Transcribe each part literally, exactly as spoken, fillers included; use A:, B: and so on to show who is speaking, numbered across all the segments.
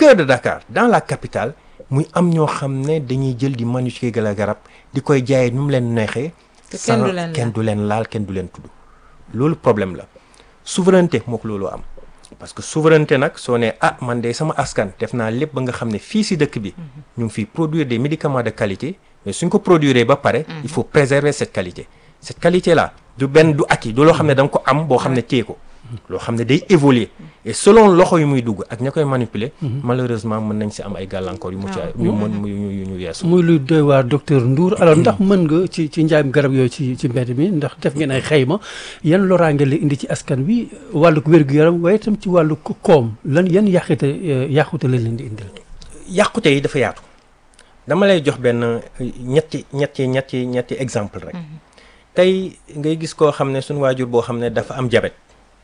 A: cœur de Dakar dans la capitale muy am ñoo xam ne dañuy jël di manipuler la garab di koy jaayee nu mu leen neexee.
B: kenn du leen
A: kenn du leen laal kenn du leen tudd. loolu problème la souveraineté moo ko loolu am parce que souveraineté nag soo ne ah man de sama askan def naa lépp ba nga xam ne fii si dëkk bi ñu ngi fiy produire des médicaments de qualité mais suñ ko produire ba pare il faut préserver cette qualité cette qualité là du benn du acquis du loo xam ne da nga ko am boo xam ne téye ko loo xam ne day évoluer et selon loxo yu muy dugg ak ña koy manipuler malheureusement mën nañ si am ay gàllankoor yu mu ci yu mën yu ñu yeesu
C: muy luy doy waar docteur Ndour alors ndax mën nga ci ci njaayam garab yooyu ci ci mbedd mi ndax def ngeen ay xayma yan loraange la indi ci askan wi wàllu wér-gu-yaram waaye itam ci wàllu koom lan yan yàqute yàqute la leen di indil.
A: yàqute yi dafa yaatu dama lay jox benn ñetti ñetti ñetti ñetti exemple rek tey ngay gis koo xam ne suñu waajur boo xam ne dafa am jabet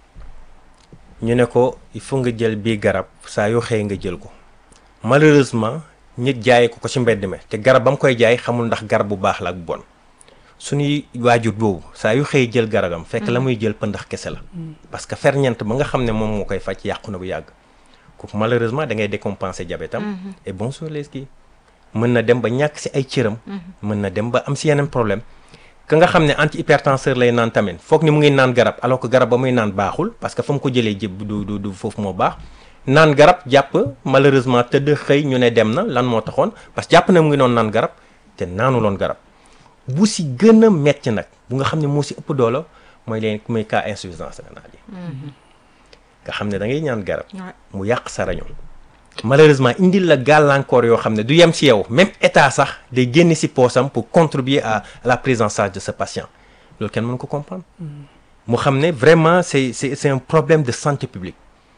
A: ñu ne ko il faut nga jël bii garab saa yoo xëyee nga jël ko malheureusement nit jaay ko ko ci mbedd mi te garab ba mu koy jaay xamul ndax garab bu baax la ak bon suñuy waajur boobu saa yu xëyee jël garabam fekk la muy jël pëndax kese la parce que ferñeent ba nga xam ne moom moo koy faj yàqu na bu yàgg kooku malheureusement da ngay décompenser diabètam et bon sur les kii mën na dem ba ñàkk ci ay cëram mën na dem ba am ci yeneen problème ka nga xam ne antihypertenseur lay naan tamit foog ni mu ngi naan garab alors que garab ba muy naan baaxul parce que fa mu ko jëlee jëb du du du foofu moo baax naan garab jàpp malheureusement tëdd xëy ñu ne dem na lan moo taxoon parce que jàpp na mu ngi doon naan garab te naanuloon garab bu si gën a metti nag bu nga xam ne moo si ëpp doolo mooy leen muy cas insuffisance rénale yi nga xam ne da ngay ñaan garab mu yàq sa raño malheureusement indil la gàllankoor yoo xam ne du yem si yow même état sax day génn si poosam pour contribuer à la prise en charge de ce patient loolu kenn mën ko comprendre mu xam ne vraiment c'est c'est c'est un problème de santé publique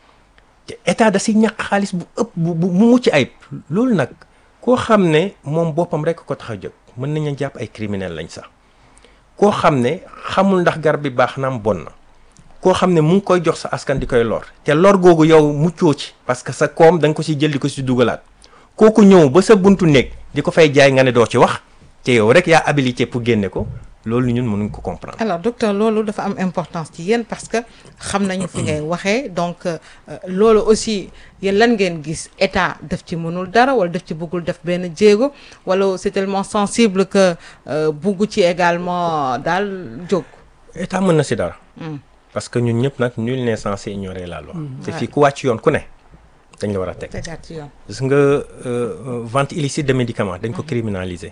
A: te état da si ñàkk xaalis bu ëpp bu bu mucc ayib loolu nag koo xam ne moom boppam rek ko tax a jóg mën nañu jàpp ay criminel lañ sax koo xam ne xamul ndax garab bi baax na am bon na koo xam ne mu ngi koy jox sa askan di koy lor te lor googu yow muccoo ci parce que sa koom da nga ko si jël di ko si dugalaat kooku ñëw ba sa buntu néeg di ko fay jaay nga ne doo ci wax te yow rek yaa habilité pour génne ko loolu ñun mënuñ ko comprendre.
B: alors docteur loolu dafa am importance ci yéen parce que xam nañu fi ngay waxee donc loolu aussi yéen lan ngeen gis état def ci mënul dara wala def ci bëggul def benn jéego wala c'est tellement sensible que bugg ci également daal jóg.
A: état mën na si dara. parce que ñun ñëpp nag nul n'est censé ignorer la loi. te fii ku wàcc yoon ku ne dañ la war a teg.
B: tegaat ci yoon.
A: gis nga vente illicite de médicaments dañ ko criminaliser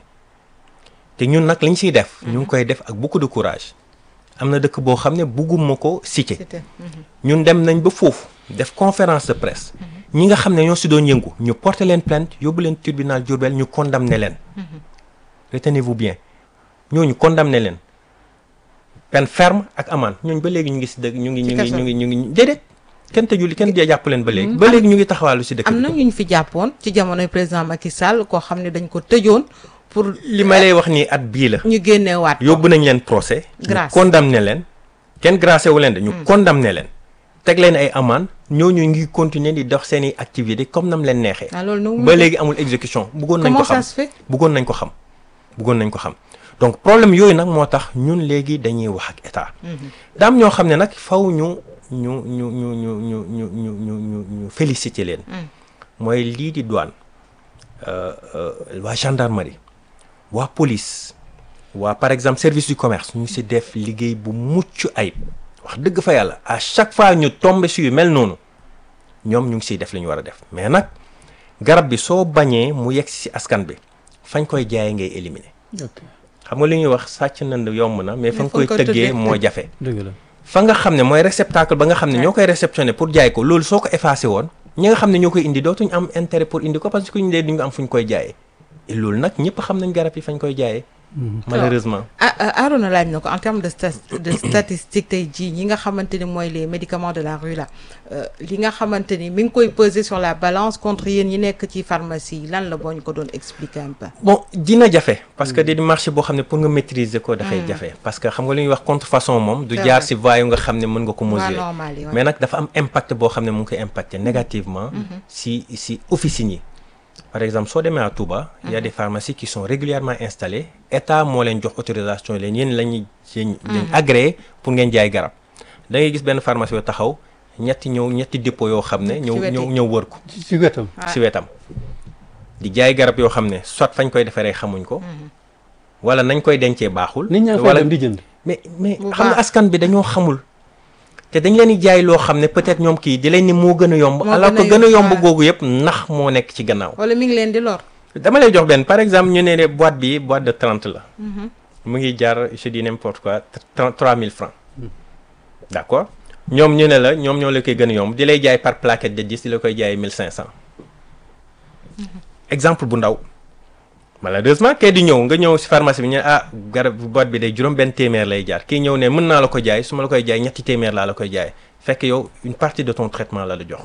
A: te ñun nag liñ siy def. ñu ngi koy def ak beaucoup de courage. am na dëkk boo xam ne bugguma ko citer. ñun dem nañ ba foofu def conférence de presse. ñi nga xam ne ñoo si doon yëngu ñu porter leen plainte yóbbu leen tribunal Diourbel ñu condamné leen. retenez-vous bien ñooñu condamné leen. peine ferme ak amende ñooñu ba léegi ñu ngi si dëkk ñu ngi ñu ngi ñu ngi ñu ngi déedéet kenn tëjul kenn jàpp leen ba léegi. ba léegi ñu ngi taxawaalu si dëkk bi.
B: am na ñu ñu fi jàppoon ci jamonoy président Macky Sall koo xam ne dañ ko tëjoon pour.
A: li ma lay wax nii at bii la.
B: ñu génneewaat ko
A: yóbbu nañ leen procès.
B: grâce
A: ñu condamné leen. kenn grâce wu leen de. ñu condamné leen. teg leen ay amende ñooñu ngi continuer di dox seen i activités comme nam leen neexee.
B: ah loolu
A: ba léegi amul exécution. bëggoon nañ ko xam
B: comment ça se fait.
A: bëggoon nañ ko xam bëggoon nañ ko xam. donc problème yooyu nag moo tax ñun léegi dañuy wax ak état. daam ñoo xam ne nag faw ñu ñu ñu ñu ñu ñu ñu ñu ñu ñu ñu féliciter leen. mooy lii di douane waa gendarmerie waa police waa par exemple service du commerce ñu si def liggéey bu mucc ayib wax dëgg fa yàlla à chaque fois ñu tombe si yu mel noonu ñoom ñu ngi siy def li ñu war a def mais nag garab bi soo bañee mu yegg si askan bi fañ koy jaayee ngay éliminer. xam nga li ñuy wax sàcc nënd yomb na mais fa nga koy tëggee moo jafe.
C: dëgg la
A: fa nga xam ne mooy réceptacle ba nga xam ne ñoo koy réceptionné pour jaay ko loolu soo ko effacé woon ñi nga xam ne ñoo koy indi dootuñu am intérêt pour indi ko parce que ñu dee duñu am fu ñu koy jaayee et loolu nag ñëpp xam nañ garab yi fañ koy jaayee. malheureusement.
B: ah Arona laaj na ko en termes de de statistique tey jii ñi nga xamante ni mooy les médicaments de la rue là li nga xamante ni mi ngi koy peser sur la balance contre yéen ñi nekk ci pharmacie yi lan la boo ñu ko doon expliquer un peu.
A: bon dina jafe parce que di marché boo xam ne pour nga maîtriser ko dafay jafe parce que xam nga li ñuy wax contrefaçon moom du jaar si voie yu nga xam ne mën nga ko mesurer mais nag dafa am impact boo xam ne mu ngi koy impacter négativement si si officines yi. par exemple soo demee à Touba. il y a des pharmacies qui sont régulièrement installées état moo leen jox autorisation leen yéen la ñuy lañ agréé pour ngeen jaay garab da ngay gis benn pharmacie yoo taxaw ñetti ñëw ñetti dépôt yoo xam ne. ñëw ñëw ñëw wër ko.
C: ci wetam.
A: ci wetam di jaay garab yoo xam ne soit fañ koy defaree xamuñ ko. wala nañ koy dencee baaxul.
C: nit ñaa
A: wala
C: dem di jënd.
A: mais mais xam nga askan bi dañoo xamul. te dañ leen di jaay loo xam ne peut-être ñoom kii di leen ni moo gën a yomb. alors que gën a yomb googu yëpp ndax moo nekk ci gannaaw.
B: wala mi ngi leen di lor.
A: dama lay jox benn par exemple ñu ne ne boîte bi boîte de trente la. mu ngi jar je dis n'importe quoi trois mille francs. d'accord ñoom ñu ne la ñoom ñoo la koy gën a yomb di lay jaay par plaquette de dix di la koy jaay mille cinq cents. exemple bu ndaw. malheureusement kay di ñëw nga ñëw si pharmacie bi ñu ah garab boîte bi day juróom benn téeméer lay jaar kii ñëw ne mën naa la ko jaay su ma la koy jaay ñetti téeméer laa la koy jaay fekk yow une partie de ton traitement la la jox.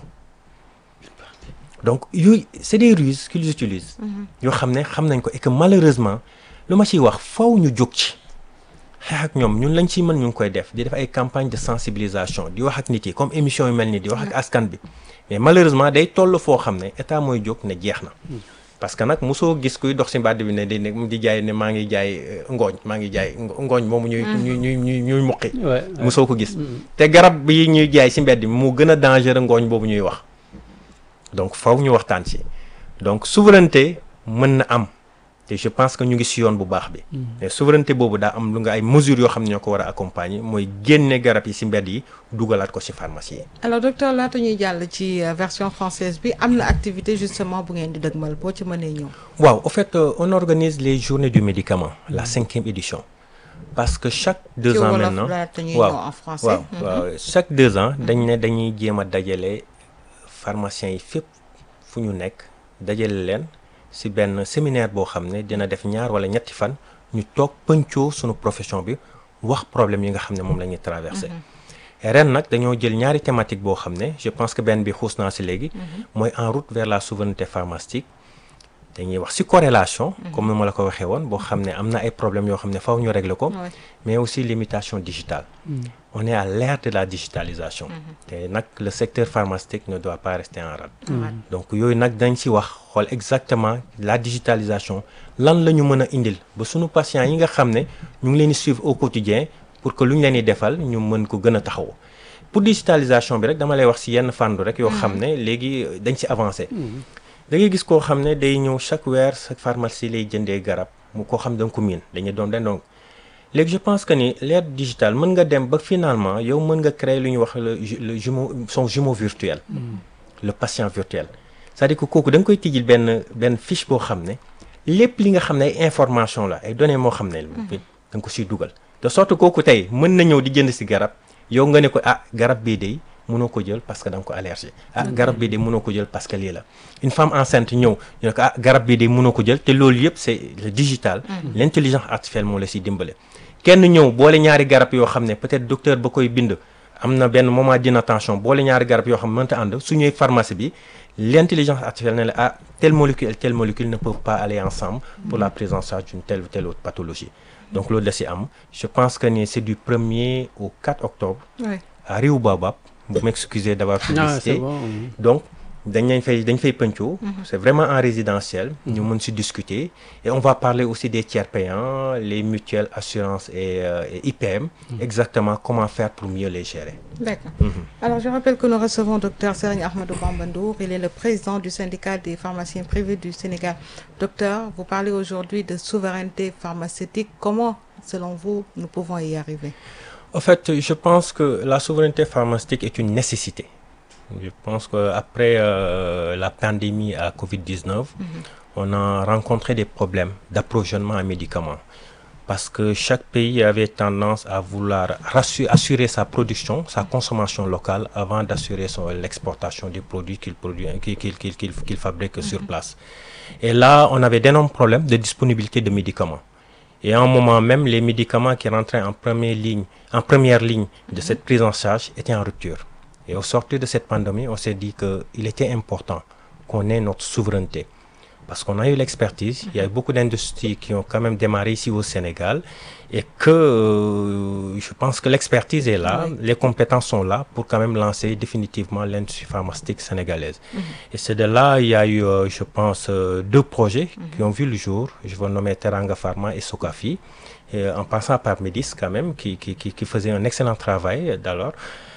A: donc yooyu c'est des ruses qu'ils utilisent. yoo xam ne xam nañ ko et que malheureusement lu ma ciy wax faw ñu jóg ci xeex ak ñoom ñun lañ ciy mën ñu ngi koy def di def ay campagne de sensibilisation di wax ak nit yi comme émission yu mel nii di wax ak askan bi mais malheureusement day toll foo xam ne état mooy jóg ne jeex na. parce que nag mosoo gis kuy dox ci mbàdd bi ne di ne di jaay ne maa ngi jaay ngooñ maa ngi jaay ngooñ moomu ñuy ñuy ñuy ñuy ñuy muqi mosoo ko gis te garab bi ñuy jaay ci mbedd bi moo gën a dangereux ngooñ boobu ñuy wax donc faw ñu waxtaan ci donc souveraineté mën na am te je pense que ñu ngi ci yoon bu baax bi mais souveraineté boobu daa am lu nga ay mesures yoo xam ne ñoo ko war a accompagner mooy génne garab yi ci mbedd yi dugalaat ko ci pharmacie yi.
B: alors docteur laata ñuy jàll ci version française bi am na activité justement bu ngeen di dëgmal boo ci mënee ñëw.
A: waaw au fait euh, on organise les journées du médicament la cinquième édition parce que chaque deux ans maintenant
B: waaw en français
A: waaw waaw chaque deux ans dañ ne dañuy jéem a dajale pharmaciens yi fépp fu ñu nekk dajale leen ci benn séminaire boo xam ne dina def ñaar walla ñetti fan ñu toog pëncoo sunu profession bi wax problème yi nga xam ne moom la ñuy traversé. ren nag dañoo jël ñaari thématique boo xam ne je pense que benn bi xuus naa ci léegi. mooy en route vers la souveraineté pharmaceutique. dañuy wax ci corrélation. comme ni ma la ko waxee woon boo xam ne am na ay problèmes yoo xam ne faw ñu régler ko. mais aussi limitation digitale. on est à l'ère de la digitalisation. te nag le secteur pharmaceutique ne doit pas rester en rade. donc yooyu nag dañ ci wax xool exactement la digitalisation lan la ñu mën a indil ba sunu patients yi nga xam ne ñu ngi leen di suivre au quotidien pour que lu ñu leen di defal ñu mën ko gën a taxaw. pour digitalisation bi rek dama lay wax ci yenn fànn rek yoo xam ne léegi dañ ci avancé. da ngay gis koo xam ne day ñëw chaque weer sa pharmacie lay jëndee garab mu koo xam da nga ko miin dañuy doon den donc léegi je pense que ni l'ère digitale mën nga dem ba finalement yow mën nga créer lu ñuy wax le le jumeau son jumeau virtuel. le patient virtuel. c'est-à-dire que kooku da nga koy tijjil benn benn fiche boo xam ne lépp li nga xam ne ay information la ay données moo xam ne. da nga ko siy dugal. de sorte kooku tey mën na ñëw di jënd ci garab yow nga ne ko ah garab bii de mënoo ko jël parce que da nga ko allergie. ah garab bii de mënoo ko jël parce que lii la. une femme enceinte ñëw ñu ne ko ah garab bii de mënoo ko jël te loolu yëpp c'est le digital. l'intelligence artificielle moo la siy dimbale. kenn ñëw boole ñaari garab yoo xam ne peut-être docteur ba koy bind am na benn moment d'inattention boole ñaari garab yoo xam ne mënta ànd su ñuy pharmacie bi l'intelligence artificielle ne la ah telle molécule et telle molécule ne peuvent pas aller ensemble pour la prise en charge d'une telle ou telle autre pathologie. donc loolu da si am je pense que ni c'est du premier au quatre octobre.
B: Oui.
A: à Riu Baobab. vous m'excusez d'avoir publicité.
C: Bon.
A: donc dañ lañ fay dañ fay pëncoo. c'est vraiment en résidentiel. ñu mën si discuter et on va parler aussi des tiers payants les mutuelles assurances et, euh, et I P M. exactement comment faire pour mieux les gérer.
B: D'accord. Alors je rappelle que nous recevons docteur Serigne Ahmadou Bamba Ndour, il est le président du syndicat des pharmaciens privés du Sénégal. Docteur, vous parlez aujourd'hui de souveraineté pharmaceutique. Comment, selon vous, nous pouvons y arriver?
A: En fait, je pense que la souveraineté pharmaceutique est une nécessité. Je pense qu'après euh, la pandémie à covid dix-neuf, mm-hmm. on a rencontré des problèmes d'approvisionnement en médicaments. Parce que chaque pays avait tendance à vouloir rassurer, assurer sa production, sa consommation locale avant d'assurer son, l'exportation des produits qu'il produit, qu'il, qu'il, qu'il, qu'il, qu'il fabrique mm-hmm. sur place. Et là, on avait d'énormes problèmes de disponibilité de médicaments. Et à un moment même, les médicaments qui rentraient en première ligne, en première ligne de mm-hmm. cette prise en charge étaient en rupture. Et au sortir de cette pandémie, on s'est dit qu'il était important qu'on ait notre souveraineté. Parce qu'on a eu l'expertise, il y a eu beaucoup d'industries qui ont quand même démarré ici au Sénégal et que euh, je pense que l'expertise est là, oui. les compétences sont là pour quand même lancer définitivement l'industrie pharmaceutique sénégalaise. Mm-hmm. Et c'est de là, il y a eu, euh, je pense, euh, deux projets mm-hmm. qui ont vu le jour. Je vais nommer Teranga Pharma et Socafi, et, en passant par Médis quand même, qui, qui, qui, qui faisait un excellent travail d'alors.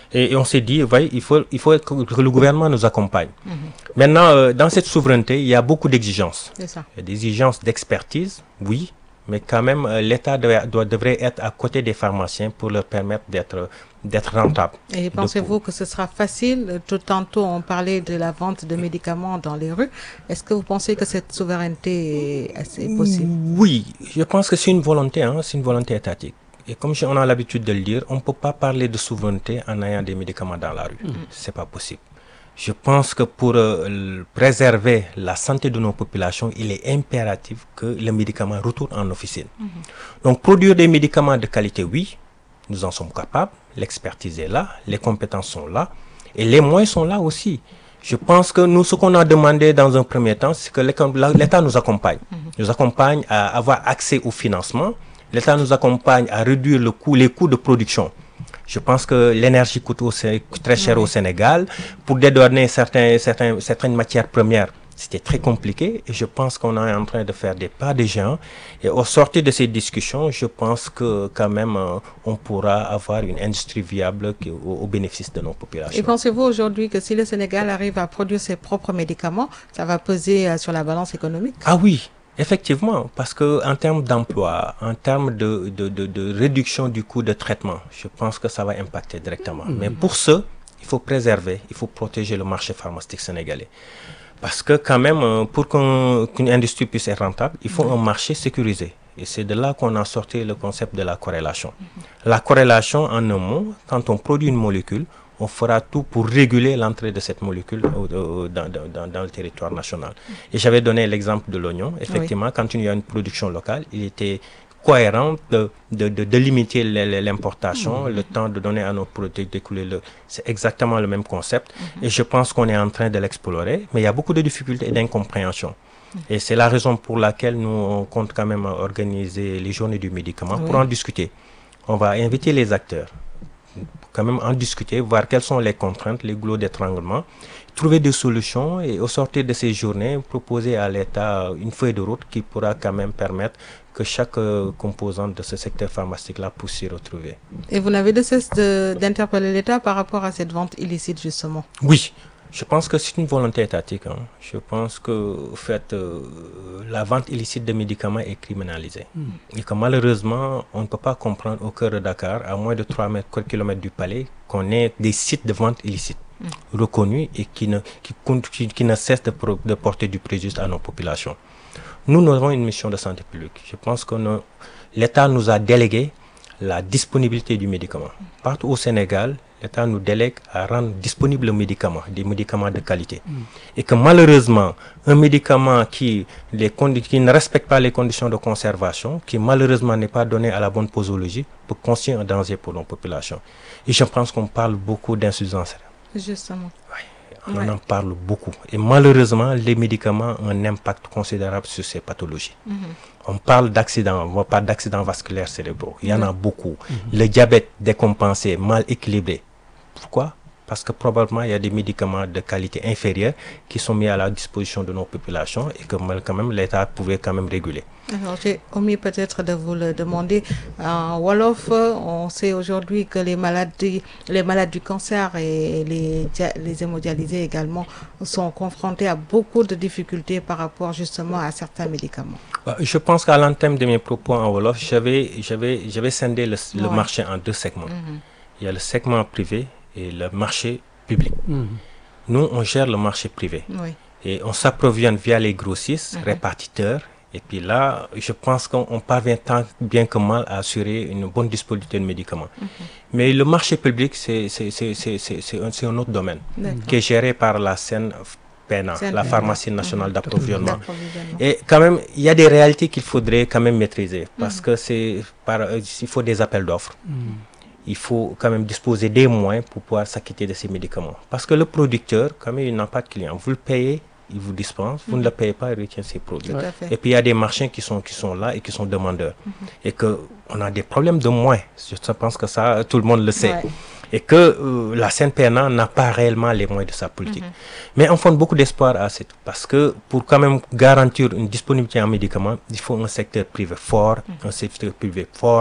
A: Et, et on s'est dit, voyez, il faut, il faut que, que le gouvernement nous accompagne. Mm-hmm. Maintenant, euh, dans cette souveraineté, il y a beaucoup d'exigences.
B: C'est ça.
A: Il y a des exigences d'expertise, oui, mais quand même, euh, l'État doit, doit, devrait être à côté des pharmaciens pour leur permettre d'être, d'être rentable.
B: Et pensez-vous que ce sera facile? Tout tantôt, on parlait de la vente de médicaments dans les rues. Est-ce que vous pensez que cette souveraineté est assez possible?
A: Oui, je pense que c'est une volonté, hein, c'est une volonté étatique. Et comme on a l'habitude de le dire, on ne peut pas parler de souveraineté en ayant des médicaments dans la rue. Mmh. C'est pas possible. Je pense que pour euh, préserver la santé de nos populations, il est impératif que les médicaments retournent en officine. Mmh. Donc, produire des médicaments de qualité, oui, nous en sommes capables. L'expertise est là, les compétences sont là, et les moyens sont là aussi. Je pense que nous, ce qu'on a demandé dans un premier temps, c'est que l'État nous accompagne. Mmh. Nous accompagne à avoir accès au financement. L'État nous accompagne à réduire le coût, les coûts de production. Je pense que l'énergie coûte au, très cher oui. au Sénégal. Pour dédouaner certains, certains, certaines matières premières, c'était très compliqué. Et je pense qu'on est en train de faire des pas de géant. Et au sortir de ces discussions, je pense que quand même, euh, on pourra avoir une industrie viable qui, au, au bénéfice de nos populations.
B: Et pensez-vous aujourd'hui que si le Sénégal arrive à produire ses propres médicaments, ça va peser euh, sur la balance économique?
A: Ah oui. Effectivement, parce que en termes d'emploi, en termes de, de, de, de réduction du coût de traitement, je pense que ça va impacter directement. Mmh. Mais pour ce, il faut préserver, il faut protéger le marché pharmaceutique sénégalais. Parce que quand même, pour qu'un, qu'une industrie puisse être rentable, il faut mmh. un marché sécurisé. Et c'est de là qu'on a sorti le concept de la corrélation. Mmh. La corrélation, en un mot, quand on produit une molécule, on fera tout pour réguler l'entrée de cette molécule au, au, dans, dans, dans le territoire national. Et j'avais donné l'exemple de l'oignon. Effectivement, oui. quand il y a une production locale, il était cohérent de, de, de, de limiter l'importation, mmh. le temps de donner à nos produits d'écouler. Le... C'est exactement le même concept. Mmh. Et je pense qu'on est en train de l'explorer. Mais il y a beaucoup de difficultés et d'incompréhension. Mmh. Et c'est la raison pour laquelle nous, on compte quand même organiser les journées du médicament oui. pour en discuter. On va inviter les acteurs. Quand même en discuter, voir quelles sont les contraintes, les goulots d'étranglement, trouver des solutions et au sortir de ces journées, proposer à l'État une feuille de route qui pourra quand même permettre que chaque euh, composante de ce secteur pharmaceutique-là puisse s'y retrouver.
B: Et vous n'avez de cesse de, d'interpeller l'État par rapport à cette vente illicite, justement?
A: Oui. Je pense que c'est une volonté étatique. Hein. Je pense que en fait, euh, la vente illicite de médicaments est criminalisée. Mm. Et que malheureusement, on ne peut pas comprendre au cœur de Dakar, à moins de trois kilomètres du palais, qu'on ait des sites de vente illicite mm. reconnus et qui ne, qui, qui, qui ne cessent de, pro, de porter du préjudice à nos populations. Nous, nous avons une mission de santé publique. Je pense que nous, l'État nous a délégué la disponibilité du médicament. Partout au Sénégal, l'État nous délègue à rendre disponible le médicament, des médicaments de qualité. Mm. Et que malheureusement, un médicament qui, les qui ne respecte pas les conditions de conservation, qui malheureusement n'est pas donné à la bonne posologie, peut constituer un danger pour nos populations. Et je pense qu'on parle beaucoup d'insuffisance.
B: Justement.
A: Oui. On ouais. en parle beaucoup. Et malheureusement, les médicaments ont un impact considérable sur ces pathologies. Mm-hmm. On parle d'accidents, on parle d'accidents vasculaires cérébraux. Il y en mm-hmm. a beaucoup. Mm-hmm. Le diabète décompensé, mal équilibré. Pourquoi? Parce que probablement il y a des médicaments de qualité inférieure qui sont mis à la disposition de nos populations et que quand même l'État pouvait quand même réguler.
B: Alors j'ai omis peut-être de vous le demander. En Wolof, on sait aujourd'hui que les maladies, les malades du cancer et les, les hémodialysés également sont confrontés à beaucoup de difficultés par rapport justement à certains médicaments.
A: Je pense qu'à l'entame de mes propos en Wolof, j'avais, j'avais, j'avais scindé le, le ouais. marché en deux segments. Mm-hmm. Il y a le segment privé et le marché public. Mmh. Nous, on gère le marché privé. Oui. Et on s'approvisionne via les grossistes, mmh. répartiteurs. Et puis là, je pense qu'on parvient tant bien que mal à assurer une bonne disponibilité de médicaments. Mmh. Mais le marché public, c'est, c'est, c'est, c'est, c'est, c'est, un, c'est un autre domaine D'accord. qui est géré par la C N P N A, la pharmacie nationale mmh. d'approvisionnement. d'approvisionnement. Et quand même, il y a des réalités qu'il faudrait quand même maîtriser. Parce mmh. que c'est par, il faut des appels d'offres. Mmh. Il faut quand même disposer des moyens pour pouvoir s'acquitter de ces médicaments. Parce que le producteur, quand même, il n'a pas de client. Vous le payez, il vous dispense. Vous mmh. ne le payez pas, il retient ses produits. Et puis, il y a des marchands qui sont, qui sont là et qui sont demandeurs. Mmh. Et qu'on a des problèmes de moyens. Je pense que ça, tout le monde le sait. Ouais. Et que euh, la C N P N A n'a pas réellement les moyens de sa politique. Mmh. Mais on fonde beaucoup d'espoir à cette. Parce que pour quand même garantir une disponibilité en médicaments, il faut un secteur privé fort, mmh. un secteur privé fort,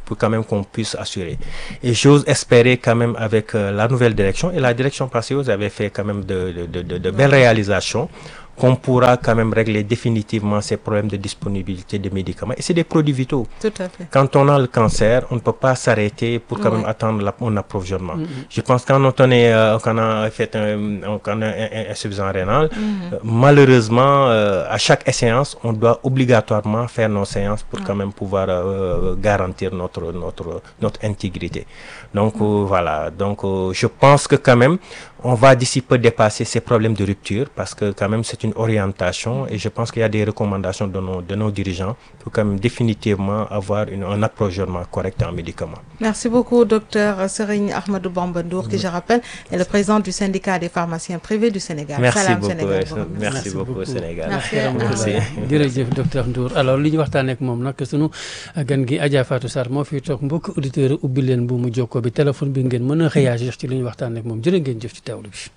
A: pour quand même qu'on puisse assurer. Et j'ose espérer quand même avec euh, la nouvelle direction, et la direction passée, vous avez fait quand même de, de, de, de, de belles réalisations, qu'on pourra quand même régler définitivement ces problèmes de disponibilité des médicaments. Et c'est des produits vitaux.
B: Tout à fait.
A: Quand on a le cancer, on ne peut pas s'arrêter pour quand
B: Ouais.
A: même attendre la, mon approvisionnement. Mm-hmm. Je pense que quand on, est, euh, quand on a fait un, quand on a un insuffisance rénale, mm-hmm. euh, malheureusement, euh, à chaque séance, on doit obligatoirement faire nos séances pour ouais. quand même pouvoir euh, garantir notre, notre, notre intégrité. Donc mm-hmm. euh, voilà, donc euh, je pense que quand même, on va d'ici peu dépasser ces problèmes de rupture parce que quand même c'est une orientation et je pense qu'il y a des recommandations de nos, de nos dirigeants pour quand même définitivement avoir une, un approvisionnement correct en médicaments.
B: Merci beaucoup, docteur Serigne Ahmadou Bamba Ndour, qui je rappelle est le président du syndicat des pharmaciens privés du Sénégal.
A: Merci
B: Salam
A: beaucoup,
B: Sénégal.
A: merci, merci beaucoup Sénégal.
B: Merci.
A: Merci.
C: jërëjëf docteur Ndour alors li ñu waxtaanee ak moom nag sunu gan gi Adja Fatou Sarr moo fi toog mbokk auditeurs ubbi leen bu mu jokkoo bi téléphone bi ngeen mën a réagir ci li ñu waxtaanee ak moom jërë ngeen jëf ci teewlu bi.